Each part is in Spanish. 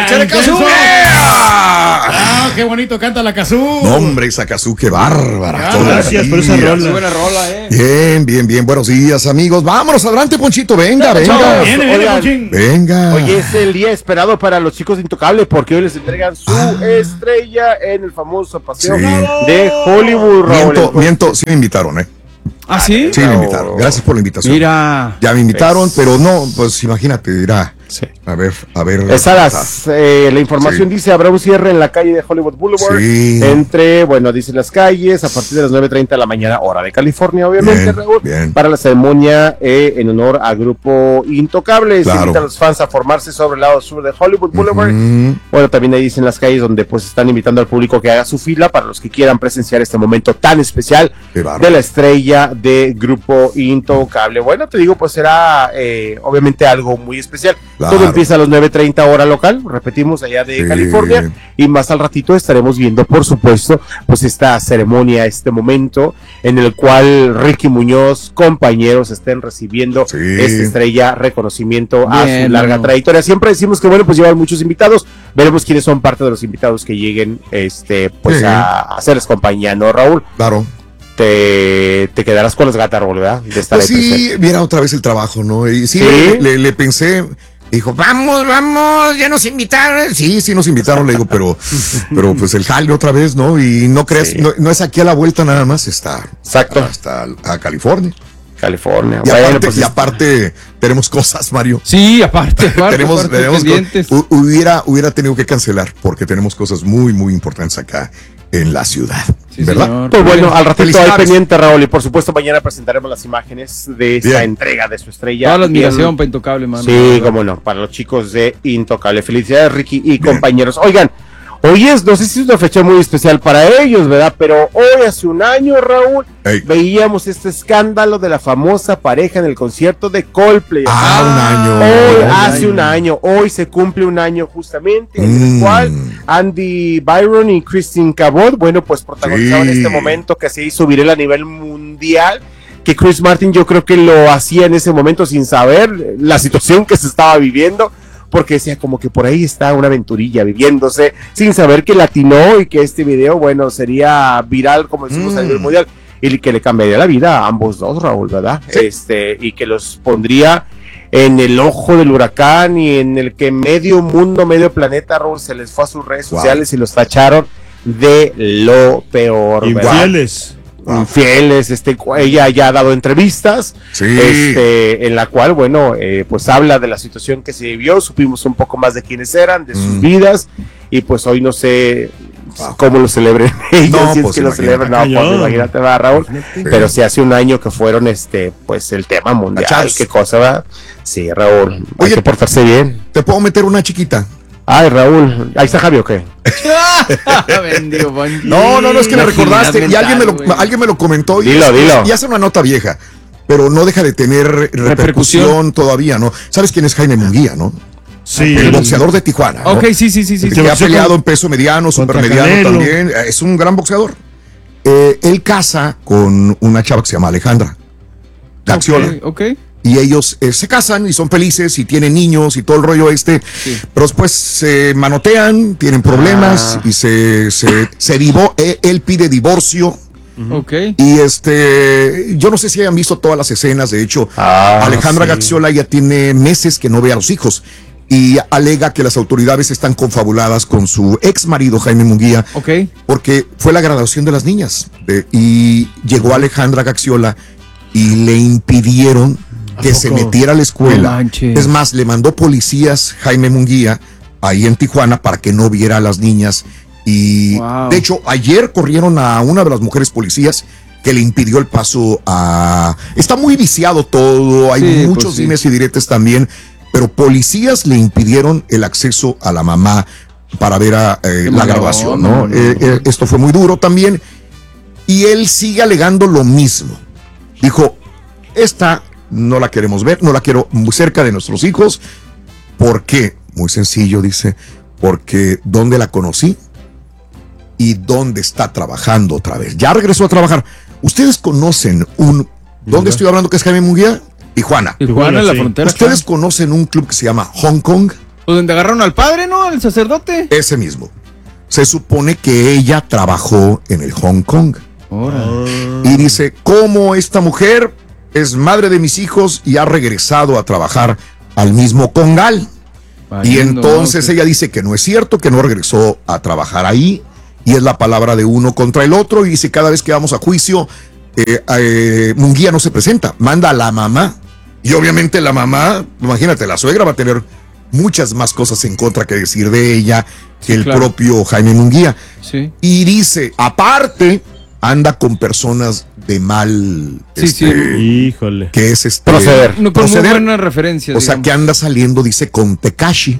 ¡Échale Cazú! ¡Ah, qué bonito canta la Cazú! No, hombre, esa Cazú, qué bárbara. Gracias por esa rola. Buena rola, Bien. Buenos días, amigos. Vámonos adelante, Ponchito. Venga. Viene, Ponchín. Venga. Hoy es el día esperado para los chicos de Intocable porque hoy les entregan su estrella en el famoso paseo de Hollywood, Raúl. Miento, sí me invitaron, ¿eh? ¿Ah, sí? Sí, me invitaron. Gracias por la invitación. Mira. Ya me invitaron, pero no, pues imagínate, dirá. Sí. A ver. La información dice, habrá un cierre en la calle de Hollywood Boulevard entre, dice las calles, a partir de las 9:30 de la mañana, hora de California, obviamente, Raúl, para la ceremonia en honor al grupo Intocable. Se invita a los fans a formarse sobre el lado sur de Hollywood Boulevard. Bueno, también ahí dicen las calles donde pues están invitando al público que haga su fila para los que quieran presenciar este momento tan especial de la estrella de grupo Intocable. Bueno, te digo, pues será obviamente algo muy especial. Todo empieza a las 9:30 hora local, repetimos, allá de California, y más al ratito estaremos viendo, por supuesto, pues esta ceremonia, este momento en el cual Ricky Muñoz, compañeros, estén recibiendo esta estrella, reconocimiento a su larga trayectoria. Siempre decimos que pues llevan muchos invitados, veremos quiénes son parte de los invitados que lleguen a hacerles compañía, ¿no, Raúl? Claro. Te quedarás con las gatas, Raúl, ¿verdad? De estar pues sí, viera otra vez el trabajo, ¿no? Y le pensé. Dijo, vamos, ya nos invitaron. Sí, nos invitaron, le digo, pero pues el jale otra vez, ¿no? Y no crees, no es aquí a la vuelta nada más, está hasta a California. Y aparte tenemos cosas, Mario. Sí, aparte tenemos hubiera tenido que cancelar porque tenemos cosas muy, muy importantes acá en la ciudad, ¿verdad? Señor. Pues bueno, al ratito hay pendiente, Raúl, y por supuesto mañana presentaremos las imágenes de esta entrega de su estrella. Toda la admiración para Intocable, mano. Sí, cómo no, para los chicos de Intocable. Felicidades, Ricky y compañeros. Oigan, hoy no sé si es una fecha muy especial para ellos, ¿verdad? Pero hoy hace un año, Raúl, veíamos este escándalo de la famosa pareja en el concierto de Coldplay. Un año. Hoy se cumple un año justamente, en el cual Andy Byron y Christine Cabot, pues protagonizaron este momento que se hizo viral a nivel mundial, que Chris Martin yo creo que lo hacía en ese momento sin saber la situación que se estaba viviendo, porque decía como que por ahí está una aventurilla viviéndose, sin saber que latinó y que este video, sería viral, como decimos a nivel mundial, y que le cambiaría la vida a ambos dos, Raúl, ¿verdad? Y que los pondría en el ojo del huracán y en el que medio mundo, medio planeta, Raúl, se les fue a sus redes sociales y los tacharon de lo peor. Infieles. Ella ya ha dado entrevistas, en la cual, pues habla de la situación que se vivió, supimos un poco más de quiénes eran, de sus vidas, y pues hoy no sé cómo lo celebren ellos, si es que lo celebran, imagínate, va, Raúl, pero sí hace un año que fueron, pues el tema mundial, qué cosa, va, sí, Raúl, hay que portarse bien. ¿Te puedo meter una chiquita? Ay, Raúl, ¿ahí está Javi o qué? No, es que me recordaste y alguien me lo comentó y hace una nota vieja, pero no deja de tener repercusión todavía, ¿no? ¿Sabes quién es Jaime Munguía, no? Sí. El boxeador de Tijuana, ¿no? Ok, sí. Que ha peleado en peso mediano, supermediano también, es un gran boxeador. Él casa con una chava que se llama Alejandra Gaxiola. Okay. Y ellos se casan y son felices y tienen niños y todo el rollo pero después se manotean, tienen problemas y él pide divorcio. Y yo no sé si hayan visto todas las escenas, de hecho, Alejandra Gaxiola ya tiene meses que no ve a los hijos y alega que las autoridades están confabuladas con su ex marido Jaime Munguía, porque fue la graduación de las niñas y llegó Alejandra Gaxiola y le impidieron que se metiera a la escuela. Es más, le mandó policías Jaime Munguía ahí en Tijuana para que no viera a las niñas. Y de hecho, ayer corrieron a una de las mujeres policías que le impidió el paso a... Está muy viciado todo, hay muchos dimes y diretes también, pero policías le impidieron el acceso a la mamá para ver la graduación, ¿no? Esto fue muy duro también. Y él sigue alegando lo mismo. Dijo, esta no la queremos ver, no la quiero muy cerca de nuestros hijos. ¿Por qué? Muy sencillo, dice, porque ¿dónde la conocí? ¿Y dónde está trabajando otra vez? Ya regresó a trabajar. ¿Ustedes conocen ¿dónde estoy hablando que es Jaime Munguía? Tijuana. En la frontera. ¿Ustedes conocen un club que se llama Hong Kong? Pues donde agarraron al padre, ¿no? Al sacerdote. Ese mismo. Se supone que ella trabajó en el Hong Kong. Y dice, ¿cómo esta mujer es madre de mis hijos y ha regresado a trabajar al mismo Congal? Y entonces ella dice que no es cierto, que no regresó a trabajar ahí, y es la palabra de uno contra el otro, y dice, cada vez que vamos a juicio, Munguía no se presenta, manda a la mamá, y obviamente la mamá, imagínate, la suegra va a tener muchas más cosas en contra que decir de ella que el propio Jaime Munguía. Sí. Y dice, aparte, anda con personas de mal, híjole, que es proceder. No, pero muy buena referencia. O sea, que anda saliendo, dice, con Tekashi.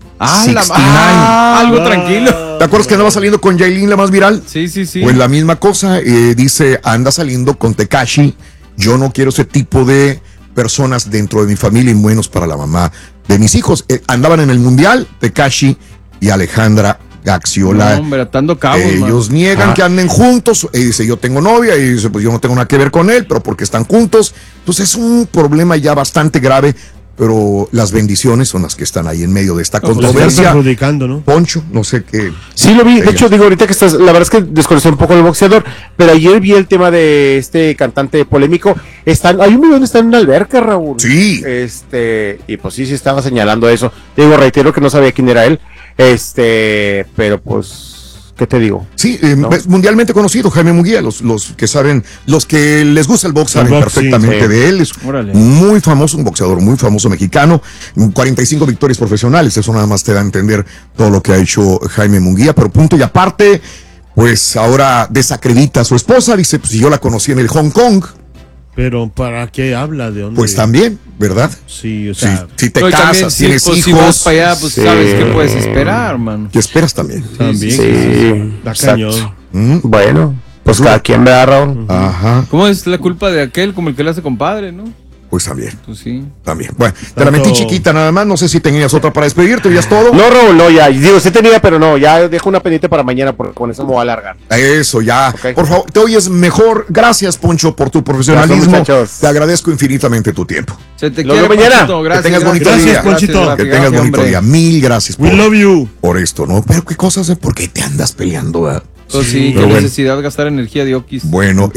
Algo tranquilo. ¿Te acuerdas que andaba saliendo con Yailin, la más viral? Sí. Pues la misma cosa, dice, anda saliendo con Tekashi. Yo no quiero ese tipo de personas dentro de mi familia y menos para la mamá de mis hijos. Andaban en el Mundial, Tekashi y Alejandra Gaxiola. No, hombre, atando cabos, ellos niegan que anden juntos. Dice, yo tengo novia, y dice, pues yo no tengo nada que ver con él, pero porque están juntos. Entonces es un problema ya bastante grave, pero las bendiciones son las que están ahí en medio de esta controversia. ¿No? Poncho, no sé qué. Sí, lo vi. De hecho, digo, ahorita que estás, la verdad es que desconocí un poco el boxeador, pero ayer vi el tema de este cantante polémico. Hay un video donde está en una alberca, Raúl. Sí. Y pues sí estaba señalando eso. Digo, reitero que no sabía quién era él. Pero pues, ¿qué te digo? Sí, es mundialmente conocido, Jaime Munguía. Los que saben, los que les gusta el box saben perfectamente de él. Es muy famoso, un boxeador muy famoso mexicano. 45 victorias profesionales. Eso nada más te da a entender todo lo que ha hecho Jaime Munguía. Pero punto y aparte, pues ahora desacredita a su esposa. Dice, pues si yo la conocí en el Hong Kong. Pero ¿para qué habla? ¿De dónde? Pues también, ¿verdad? Sí, o sea. Si te casas, tienes hijos. Si vas para allá, pues sabes qué puedes esperar, man. ¿Qué esperas también? También. Sí. Da cañón. Bueno, pues cada quien ve a Raúl. Ajá. ¿Cómo es la culpa de aquel como el que le hace compadre, no? Pues también. Pues sí. También. Bueno, te la metí chiquita nada más. No sé si tenías otra para despedirte, ¿ya es todo? No, Raúl, no, ya. Digo, sí tenía, pero no, ya dejo una pendiente para mañana porque con eso me voy a alargar. Eso, ya. Okay. Por favor, te oyes mejor. Gracias, Poncho, por tu profesionalismo. Gracias, te agradezco infinitamente tu tiempo. Se te quiere, mañana. Que tengas bonito día. Ponchito. Que tengas bonito día. Mil gracias We love you. por esto, ¿no? Pero qué cosas, ¿por qué te andas peleando? Pues sí, qué necesidad de gastar energía de Oquis. Bueno,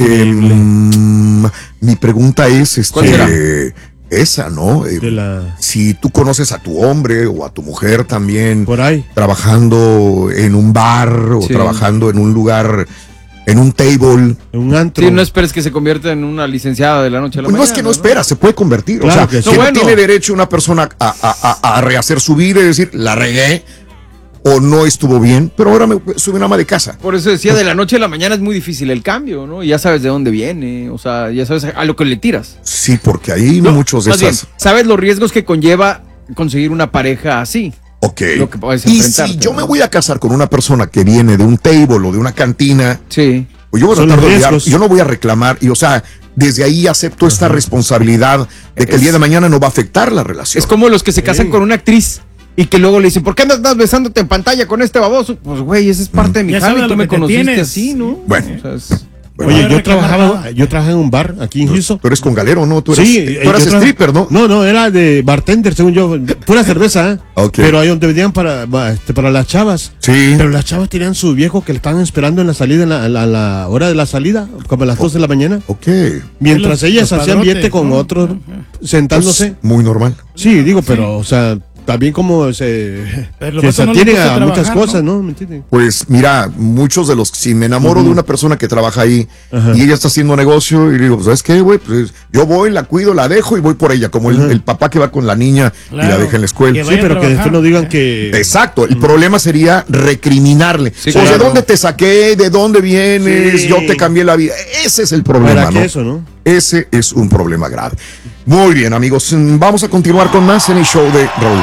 mi pregunta es, ¿cuál será? Esa, ¿no? Si tú conoces a tu hombre o a tu mujer también por ahí trabajando en un bar o trabajando en un lugar, en un table, en un antro. Sí, no esperes que se convierta en una licenciada de la noche a la mañana. No es que no espera, se puede convertir. Claro, o sea, tiene derecho una persona a rehacer su vida y decir, la regué o no estuvo bien, pero ahora soy una ama de casa. Por eso decía, de la noche a la mañana es muy difícil el cambio, ¿no? Y ya sabes de dónde viene, o sea, ya sabes a lo que le tiras. Sí, porque hay muchos de esas. Bien, sabes los riesgos que conlleva conseguir una pareja así. Ok. Lo que puedes y enfrentarte, si yo me voy a casar con una persona que viene de un table o de una cantina, sí, pues yo voy a tratar de olvidar, yo no voy a reclamar, y o sea, desde ahí acepto esta responsabilidad de que el día de mañana no va a afectar la relación. Es como los que se casan con una actriz y que luego le dicen, ¿por qué andas besándote en pantalla con este baboso? Pues güey, esa es parte de mi jale y tú me conociste así, ¿no? Bueno. O sea, Oye, yo trabajaba en un bar aquí en Houston. Tú eres congalero, ¿no? Tú eres, tú eres stripper, ¿no? No, era de bartender, según yo. Pura cerveza, ¿eh? Okay. Pero ahí donde vendían para las chavas. Sí. Pero las chavas tenían su viejo que le estaban esperando en la salida, en la hora de la salida, como a las 2 de la mañana. Ok. Mientras ellas hacían ambiente con otros, sentándose. Pues, muy normal. Sí, digo, pero, o sea, también como se no tiene a muchas cosas, ¿no? ¿Me entiendes? Pues mira, muchos de los, si me enamoro de una persona que trabaja ahí y ella está haciendo negocio y digo, ¿sabes qué, güey? Pues yo voy, la cuido, la dejo y voy por ella, como el papá que va con la niña y la deja en la escuela. Sí, pero que después no digan que... Exacto, el problema sería recriminarle. Sí, pues, ¿de dónde te saqué? ¿De dónde vienes? Sí. Yo te cambié la vida. Ese es el problema, ¿Para ¿no? qué eso, no? Ese es un problema grave. Muy bien, amigos. Vamos a continuar con más en el show de Raúl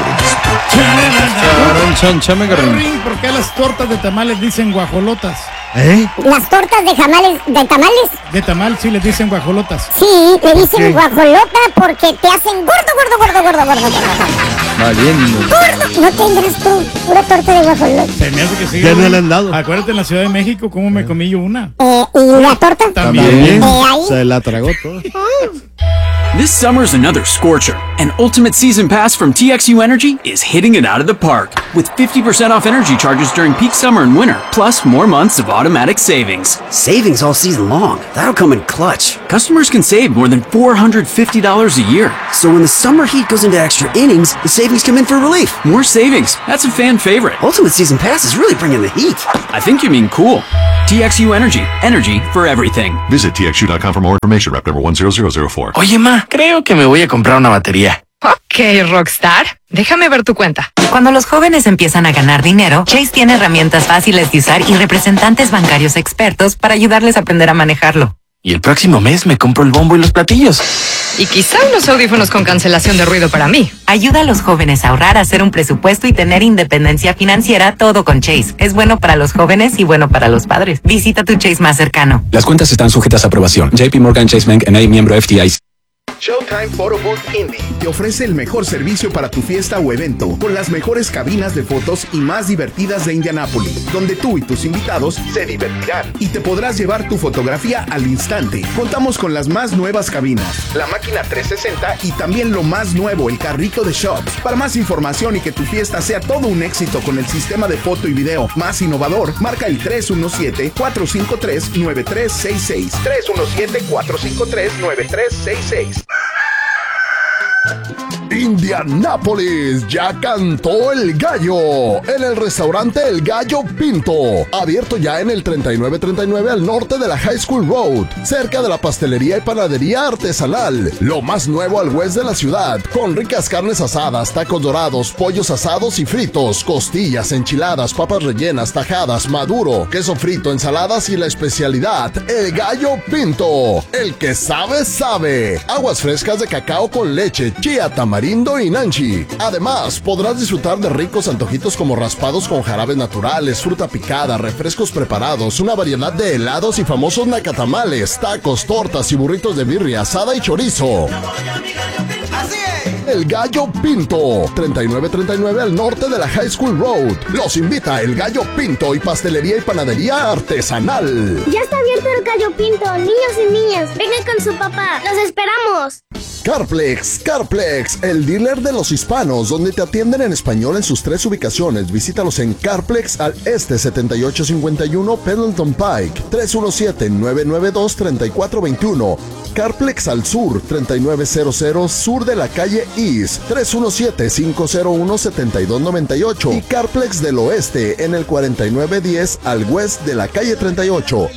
Ring, ¿por qué las tortas de tamales dicen guajolotas? Las tortas de tamales. De tamal sí les dicen guajolotas. Sí, le dicen guajolota porque te hacen gordo. Valiendo. Gordo. No tendrás tú una torta de guajolota. Se me hace que sí. Ya no le han dado. Acuérdate en la Ciudad de México cómo me comí yo una. ¿Y la torta? También. Ahí. Se la tragó todo. This summer's another scorcher, and Ultimate Season Pass from TXU Energy is hitting it out of the park with 50% off energy charges during peak summer and winter, plus more months of automatic savings. Savings all season long. That'll come in clutch. Customers can save more than $450 a year. So when the summer heat goes into extra innings, the savings come in for relief. More savings. That's a fan favorite. Ultimate Season Pass is really bringing the heat. I think you mean cool. TXU Energy. Energy for everything. Visit TXU.com for more information. Rep number 10004. Oye, ma, creo que me voy a comprar una batería. Ok, Rockstar. Déjame ver tu cuenta. Cuando los jóvenes empiezan a ganar dinero, Chase tiene herramientas fáciles de usar y representantes bancarios expertos para ayudarles a aprender a manejarlo. Y el próximo mes me compro el bombo y los platillos. Y quizá unos audífonos con cancelación de ruido para mí. Ayuda a los jóvenes a ahorrar, a hacer un presupuesto y tener independencia financiera, todo con Chase. Es bueno para los jóvenes y bueno para los padres. Visita tu Chase más cercano. Las cuentas están sujetas a aprobación. JP Morgan Chase Bank N.A. miembro FDIC. Showtime Photo Booth Indy te ofrece el mejor servicio para tu fiesta o evento, con las mejores cabinas de fotos y más divertidas de Indianápolis, donde tú y tus invitados se divertirán y te podrás llevar tu fotografía al instante. Contamos con las más nuevas cabinas, la máquina 360 y también lo más nuevo, el carrito de shots. Para más información y que tu fiesta sea todo un éxito con el sistema de foto y video más innovador, marca el 317-453-9366. 317-453-9366. Indianápolis, ya cantó el gallo en el restaurante El Gallo Pinto, abierto ya en el 3939 al norte de la High School Road, cerca de la pastelería y panadería artesanal, lo más nuevo al west de la ciudad, con ricas carnes asadas, tacos dorados, pollos asados y fritos, costillas, enchiladas, papas rellenas, tajadas, maduro, queso frito, ensaladas y la especialidad, El Gallo Pinto, el que sabe, sabe, aguas frescas de cacao con leche, chía, tamarindo y nanchi. Además, podrás disfrutar de ricos antojitos como raspados con jarabes naturales, fruta picada, refrescos preparados, una variedad de helados y famosos nacatamales, tacos, tortas y burritos de birria, asada y chorizo. El Gallo Pinto, 3939 al norte de la High School Road. Los invita El Gallo Pinto y pastelería y panadería artesanal. Ya está abierto El Gallo Pinto, niños y niñas, vengan con su papá, los esperamos. Carplex, el dealer de los hispanos, donde te atienden en español en sus 3 ubicaciones. Visítalos en Carplex al este 7851 Pendleton Pike, 317-992-3421. Carplex al sur, 3900 sur de la calle East, 317-501-7298. Y Carplex del oeste en el 4910 al west de la calle 38,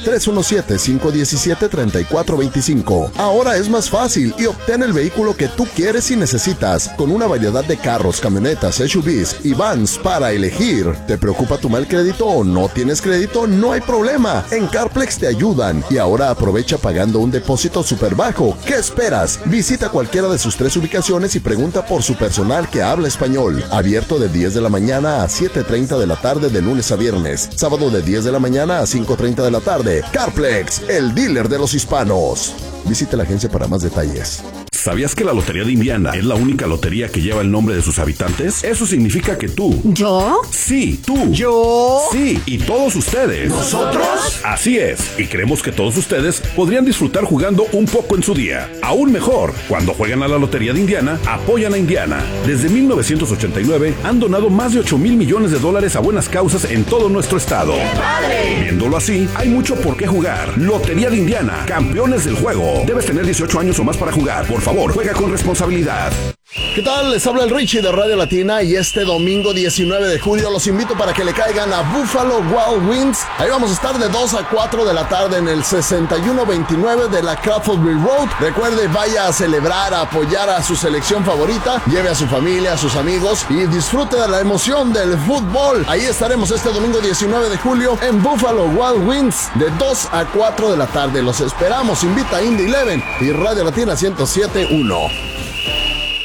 317-517-3425. Ahora es más fácil y obtén el vehículo que tú quieres y necesitas, con una variedad de carros, camionetas, SUVs y vans para elegir. ¿Te preocupa tu mal crédito o no tienes crédito? No hay problema, en Carplex te ayudan. Y ahora aprovecha pagando un depósito súper bajo. ¿Qué esperas? Visita cualquiera de sus 3 ubicaciones y pregunta por su personal que habla español. Abierto de 10 de la mañana a 7:30 de la tarde de lunes a viernes. Sábado de 10 de la mañana a 5:30 de la tarde. Carplex, el dealer de los hispanos. Visite la agencia para más detalles. ¿Sabías que la Lotería de Indiana es la única lotería que lleva el nombre de sus habitantes? Eso significa que tú... ¿Yo? Sí, tú. ¿Yo? Sí, y todos ustedes. ¿Nosotros? Así es, y creemos que todos ustedes podrían disfrutar jugando un poco en su día. Aún mejor, cuando juegan a la Lotería de Indiana, apoyan a Indiana. Desde 1989 han donado más de 8,000 millones de dólares a buenas causas en todo nuestro estado. ¡Qué padre! Viéndolo así, hay mucho por qué jugar. Lotería de Indiana, campeones del juego. Debes tener 18 años o más para jugar. Por favor, juega con responsabilidad. ¿Qué tal? Les habla el Richie de Radio Latina y este domingo 19 de julio los invito para que le caigan a Buffalo Wild Wings. Ahí vamos a estar de 2 a 4 de la tarde en el 6129 de la Crawfordville Road. Recuerde, vaya a celebrar, a apoyar a su selección favorita, lleve a su familia, a sus amigos y disfrute de la emoción del fútbol. Ahí estaremos este domingo 19 de julio en Buffalo Wild Wings de 2 a 4 de la tarde. Los esperamos. Invita a Indy 11 y Radio Latina 107.1.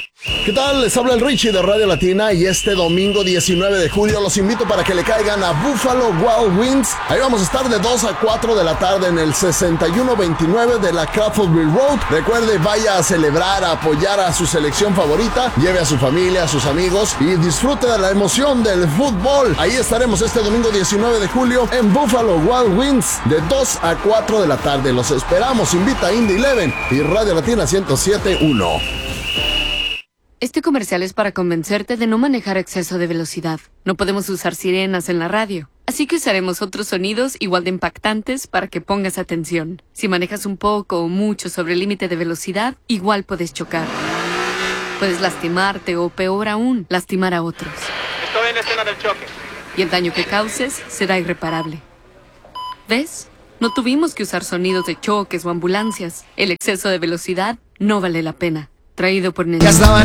¿Qué tal? Les habla el Richie de Radio Latina y este domingo 19 de julio los invito para que le caigan a Buffalo Wild Wings. Ahí vamos a estar de 2 a 4 de la tarde en el 6129 de la Crawfordville Road. Recuerde, vaya a celebrar, a apoyar a su selección favorita, lleve a su familia, a sus amigos y disfrute de la emoción del fútbol. Ahí estaremos este domingo 19 de julio en Buffalo Wild Wings de 2 a 4 de la tarde. Los esperamos. Invita a Indy 11 y Radio Latina 107.1. Este comercial es para convencerte de no manejar a exceso de velocidad. No podemos usar sirenas en la radio, así que usaremos otros sonidos igual de impactantes para que pongas atención. Si manejas un poco o mucho sobre el límite de velocidad, igual puedes chocar. Puedes lastimarte o, peor aún, lastimar a otros. Estoy en la escena del choque. Y el daño que causes será irreparable. ¿Ves? No tuvimos que usar sonidos de choques o ambulancias. El exceso de velocidad no vale la pena. Traído por Nestlé. Ya estaban